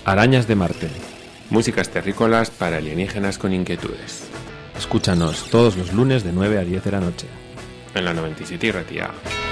Arañas de Marte. Músicas terrícolas para alienígenas con inquietudes. Escúchanos todos los lunes de 9 a 10 de la noche. En la 97 y Ratia.